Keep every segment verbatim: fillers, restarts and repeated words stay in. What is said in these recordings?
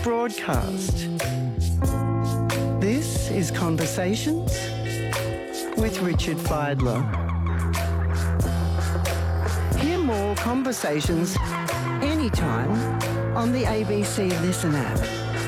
broadcast. This is Conversations with Richard Fidler. Hear more conversations anytime on the A B C Listen app.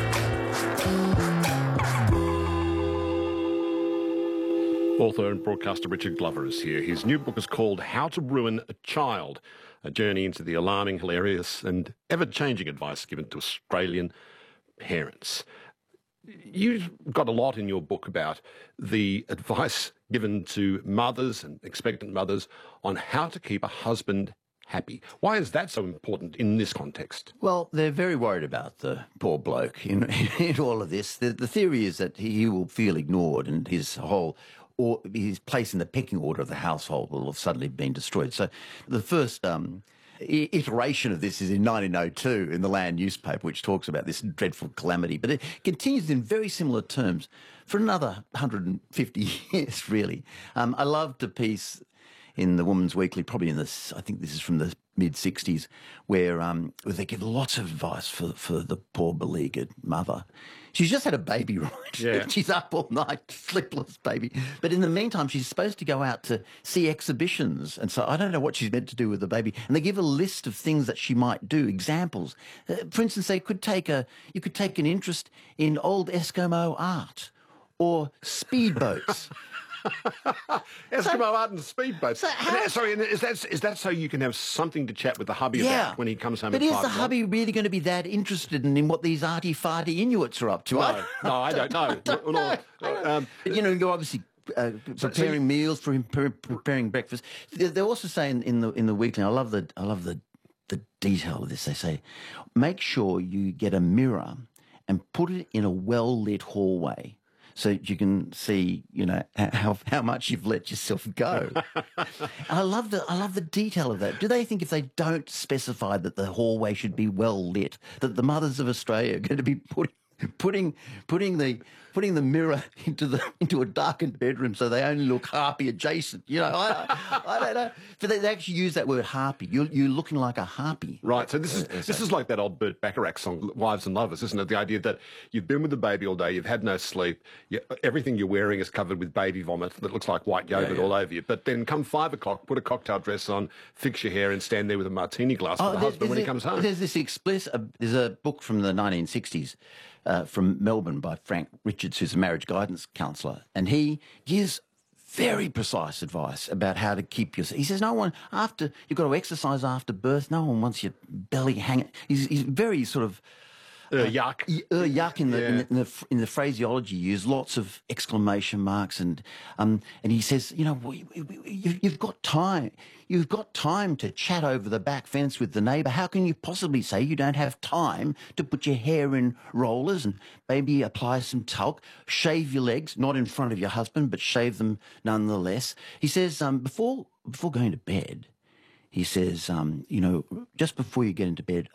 Author and broadcaster Richard Glover is here. His new book is called How to Ruin a Child, a journey into the alarming, hilarious and ever-changing advice given to Australian parents. You've got a lot in your book about the advice given to mothers and expectant mothers on how to keep a husband happy. Why is that so important in this context? Well, they're very worried about the poor bloke in, in all of this. The, the theory is that he will feel ignored and his whole or his place in the pecking order of the household will have suddenly been destroyed. So the first um, I- iteration of this is in nineteen oh two in the Land newspaper, which talks about this dreadful calamity. But it continues in very similar terms for another one hundred fifty years, really. Um, I loved a piece in the Woman's Weekly, probably in this, I think this is from the mid-sixties, where, um, where they give lots of advice for, for the poor beleaguered mother. She's just had a baby, right? Yeah. She's up all night, sleepless baby. But in the meantime, she's supposed to go out to see exhibitions. And so I don't know what she's meant to do with the baby. And they give a list of things that she might do, examples. Uh, for instance, they could take a, you could take an interest in old Eskimo art or speedboats. Eskimo art and speedboats. so how- And that- sorry, and is that, is that so you can have something to chat with the hubby Yeah. about when he comes home But at is five the o'clock? hubby really going to be that interested in, in what these arty-farty Inuits are up to? No, no, I don't know. don't No, know. um, But, you know, you're obviously uh, preparing you- meals for him, pre- preparing breakfast. They they also say in, in the in the weekly, I love the I love the the detail of this. They say, make sure you get a mirror and put it in a well-lit hallway, so you can see, you know, how how much you've let yourself go. I love the I love the detail of that. Do they think if they don't specify that the hallway should be well lit, that the mothers of Australia are going to be putting putting putting the putting the mirror into the into a darkened bedroom so they only look harpy adjacent? You know, I, I don't know. But they, they actually use that word harpy. You you're looking like a harpy. Right, so this is this is like that old Burt Bacharach song, Wives and Lovers, isn't it? The idea that you've been with the baby all day, you've had no sleep, you, everything you're wearing is covered with baby vomit that looks like white yogurt Yeah, yeah. all over you. But then come five o'clock, put a cocktail dress on, fix your hair and stand there with a martini glass for the there- husband when he there's comes a- home. There's this explicit. Uh, there's a book from the nineteen sixties uh, from Melbourne by Frank Richards, who's a marriage guidance counsellor, and he gives very precise advice about how to keep your. He says no one after you've got to exercise after birth. No one wants your belly hanging. He's, he's very sort of. Uh, yuck. Y- Uh, yuck in the, in Yeah. the in the in the phraseology used, lots of exclamation marks, and um and he says, you know, we, we, we, you- you've got time, you've got time to chat over the back fence with the neighbour. How can you possibly say you don't have time to put your hair in rollers and maybe apply some talc, shave your legs, not in front of your husband, but shave them nonetheless? He says, um before before going to bed. He says, um, you know, just before you get into bed,